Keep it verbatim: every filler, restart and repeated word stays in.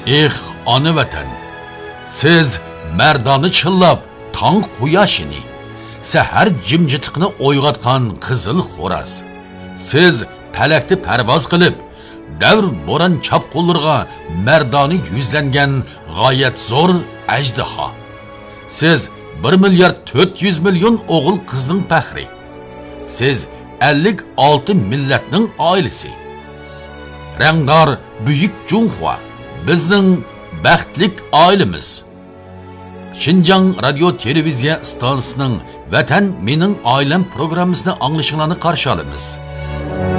Eh, ana vatan, siz merdani chillab, tong quyoshini, sahar jimjitliqni o'yg'otgan qizil xo'raz. Siz palakni parvoz qilib, davr bo'ron chapqullarga merdani yuzlangan g'oyat zo'r ajdaho. Siz bir milliard to'rt yuz million o'g'il qizning faxri. Siz ellik olti millatning oilasi. Rangdor buyuk Junxua bizning baxtlik oilamiz. Xinjiang radio televiziya stansiyasining Vatan mening oilam programmasini anglashinglarni qarshi olamiz.